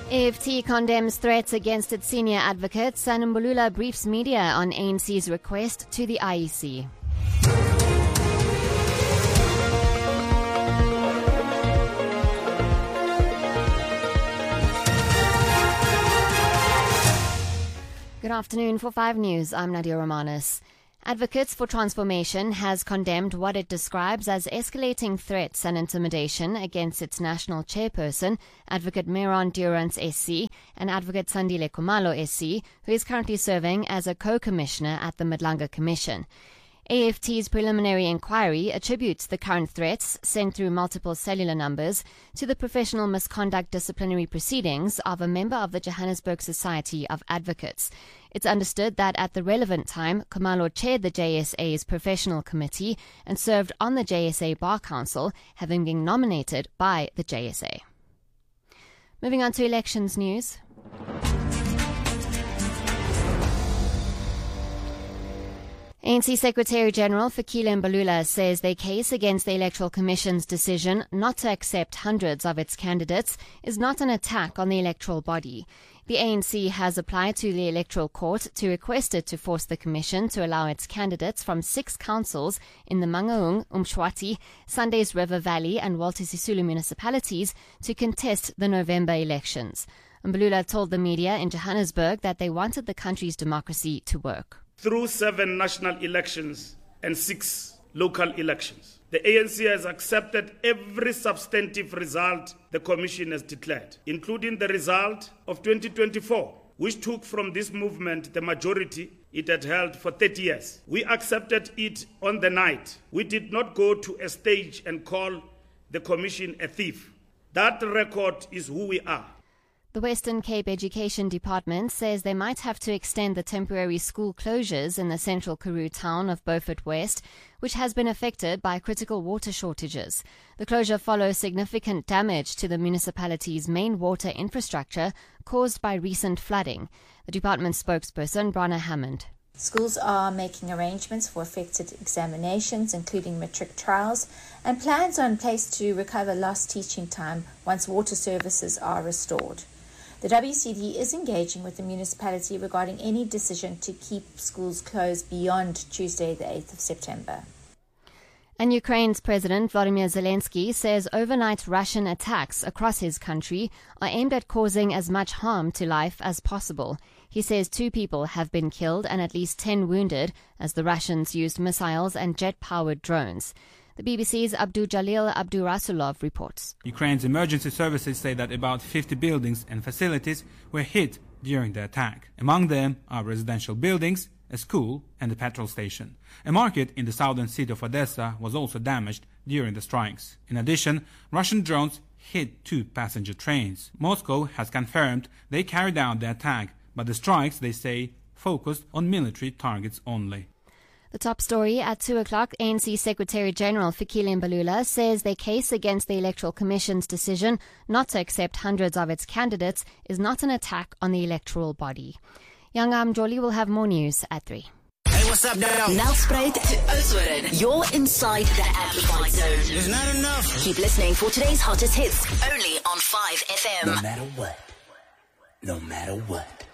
AFT condemns threats against its senior advocates, and Mbulula briefs media on ANC's request to the IEC. Good afternoon. For 5 News, I'm Nadia Romanis. Advocates for Transformation has condemned what it describes as escalating threats and intimidation against its national chairperson, Advocate Myron Durance SC, and Advocate Sandile Khumalo SC, who is currently serving as a co-commissioner at the Madlanga Commission. AFT's preliminary inquiry attributes the current threats, sent through multiple cellular numbers, to the professional misconduct disciplinary proceedings of a member of the Johannesburg Society of Advocates. It's understood that at the relevant time, Khumalo chaired the JSA's professional committee and served on the JSA Bar Council, having been nominated by the JSA. Moving on to elections news. ANC Secretary-General Fikile Mbalula says their case against the Electoral Commission's decision not to accept hundreds of its candidates is not an attack on the electoral body. The ANC has applied to the Electoral Court to request it to force the Commission to allow its candidates from 6 councils in the Mangaung, Umshwati, Sundays River Valley and Walter Sisulu municipalities to contest the November elections. Mbalula told the media in Johannesburg that they wanted the country's democracy to work. Through 7 national elections and 6 local elections, the ANC has accepted every substantive result the Commission has declared, including the result of 2024, which took from this movement the majority it had held for 30 years. We accepted it on the night. We did not go to a stage and call the Commission a thief. That record is who we are. The Western Cape Education Department says they might have to extend the temporary school closures in the central Karoo town of Beaufort West, which has been affected by critical water shortages. The closure follows significant damage to the municipality's main water infrastructure caused by recent flooding. The department spokesperson, Brana Hammond. Schools are making arrangements for affected examinations, including matric trials, and plans are in place to recover lost teaching time once water services are restored. The WCD is engaging with the municipality regarding any decision to keep schools closed beyond Tuesday, the 8th of September. And Ukraine's President Volodymyr Zelensky says overnight Russian attacks across his country are aimed at causing as much harm to life as possible. He says 2 people have been killed and at least 10 wounded as the Russians used missiles and jet-powered drones. The BBC's Abdul-Jalil Abdurasulov reports. Ukraine's emergency services say that about 50 buildings and facilities were hit during the attack. Among them are residential buildings, a school and a petrol station. A market in the southern city of Odessa was also damaged during the strikes. In addition, Russian drones hit 2 passenger trains. Moscow has confirmed they carried out the attack, but the strikes, they say, focused on military targets only. The top story at 2 o'clock, ANC Secretary-General Fikile Mbalula says their case against the Electoral Commission's decision not to accept hundreds of its candidates is not an attack on the electoral body. Young Mjoli will have more news at 3. Hey, what's up, now? Nelspruit to Oudtshoorn. You're inside the amplified zone. It's not enough. Keep listening for today's hottest hits, only on 5FM. No matter what. No matter what.